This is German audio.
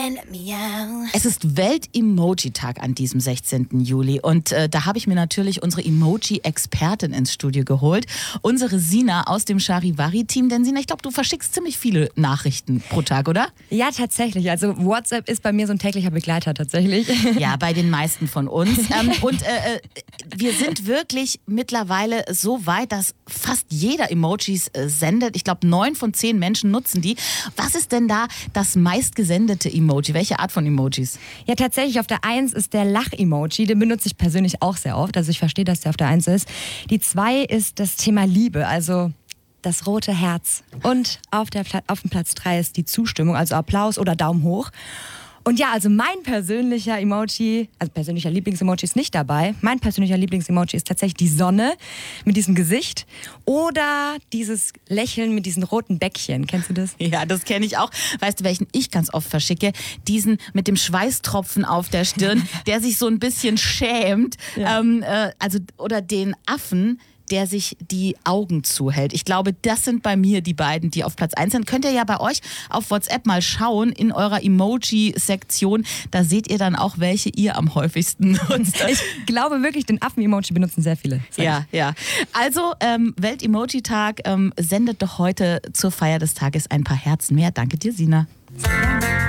Es ist Welt-Emoji-Tag an diesem 16. Juli und da habe ich mir natürlich unsere Emoji-Expertin ins Studio geholt, unsere Sina aus dem Charivari-Team. Denn Sina, ich glaube, du verschickst ziemlich viele Nachrichten pro Tag, oder? Ja, tatsächlich. Also WhatsApp ist bei mir so ein täglicher Begleiter tatsächlich. Ja, bei den meisten von uns. Wir sind wirklich mittlerweile so weit, dass fast jeder Emojis sendet. Ich glaube, 9 von 10 Menschen nutzen die. Was ist denn da das meistgesendete Emoji? Welche Art von Emojis? Ja, tatsächlich auf der 1 ist der Lach-Emoji. Den benutze ich persönlich auch sehr oft. Also ich verstehe, dass der auf der 1 ist. Die 2 ist das Thema Liebe, also das rote Herz. Und auf dem Platz 3 ist die Zustimmung, also Applaus oder Daumen hoch. Und ja, also mein persönlicher Emoji, also persönlicher Lieblingsemoji ist nicht dabei. Mein persönlicher Lieblingsemoji ist tatsächlich die Sonne mit diesem Gesicht oder dieses Lächeln mit diesen roten Bäckchen. Kennst du das? Ja, das kenne ich auch. Weißt du, welchen ich ganz oft verschicke? Diesen mit dem Schweißtropfen auf der Stirn, der sich so ein bisschen schämt. Ja. Oder den Affen, der sich die Augen zuhält. Ich glaube, das sind bei mir die beiden, die auf Platz 1 sind. Könnt ihr ja bei euch auf WhatsApp mal schauen in eurer Emoji-Sektion. Da seht ihr dann auch, welche ihr am häufigsten nutzt. Ich glaube wirklich, den Affen-Emoji benutzen sehr viele. Ja. Also, Welt-Emoji-Tag, sendet doch heute zur Feier des Tages ein paar Herzen mehr. Danke dir, Sina. Sehr gerne.